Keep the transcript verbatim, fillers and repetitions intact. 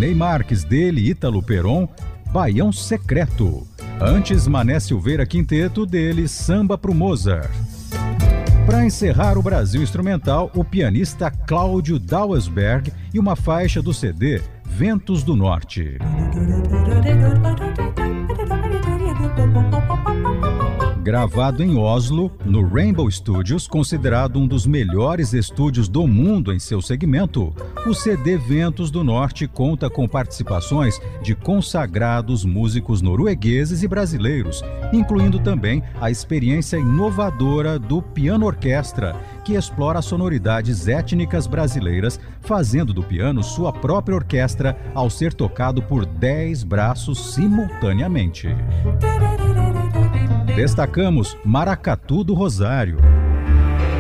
Ney Marques, dele Ítalo Peron, Baião Secreto. Antes, Mané Silveira Quinteto, dele Samba pro Mozart. Para encerrar o Brasil Instrumental, o pianista Cláudio Dauersberg e uma faixa do C D Ventos do Norte. Gravado em Oslo, no Rainbow Studios, considerado um dos melhores estúdios do mundo em seu segmento, o C D Ventos do Norte conta com participações de consagrados músicos noruegueses e brasileiros, incluindo também a experiência inovadora do piano orquestra, que explora sonoridades étnicas brasileiras, fazendo do piano sua própria orquestra ao ser tocado por dez braços simultaneamente. Destacamos Maracatu do Rosário.